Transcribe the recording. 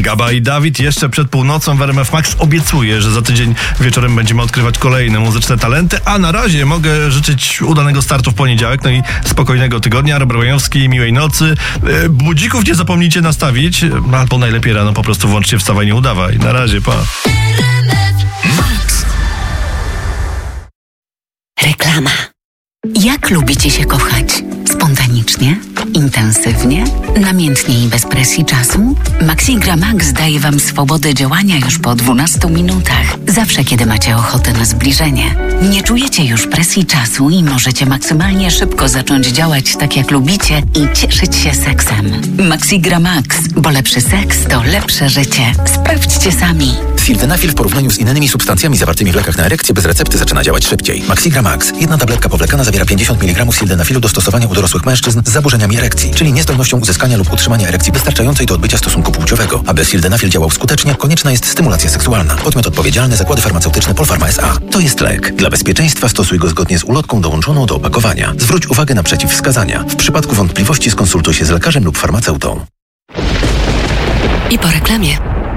Gaba i Dawid jeszcze przed północą w RMF Max obiecuje, że za tydzień wieczorem będziemy odkrywać kolejne muzyczne talenty, a na razie mogę życzyć udanego startu w poniedziałek, no i spokojnego tygodnia. Robert Łajowski, miłej nocy. Budzików nie zapomnijcie nastawić, albo najlepiej rano po prostu włączcie Wstawaj, nie udawaj. Na razie, pa. Reklama. Jak lubicie się kochać? Spontanicznie? Intensywnie? Namiętnie i bez presji czasu? Maxigra Max daje Wam swobodę działania już po 12 minutach. Zawsze, kiedy macie ochotę na zbliżenie. Nie czujecie już presji czasu i możecie maksymalnie szybko zacząć działać tak, jak lubicie i cieszyć się seksem. Maxigra Max, bo lepszy seks to lepsze życie. Sprawdźcie sami. Sildenafil w porównaniu z innymi substancjami zawartymi w lekach na erekcję bez recepty zaczyna działać szybciej. Maxigra Max. Jedna tabletka powlekana zawiera 50 mg sildenafilu do stosowania u dorosłych mężczyzn z zaburzeniami erekcji, czyli niezdolnością uzyskania lub utrzymania erekcji wystarczającej do odbycia stosunku płciowego. Aby sildenafil działał skutecznie, konieczna jest stymulacja seksualna. Podmiot odpowiedzialny: Zakłady Farmaceutyczne Polpharma S.A. To jest lek. Dla bezpieczeństwa stosuj go zgodnie z ulotką dołączoną do opakowania. Zwróć uwagę na przeciwwskazania. W przypadku wątpliwości skonsultuj się z lekarzem lub farmaceutą. I po reklamie.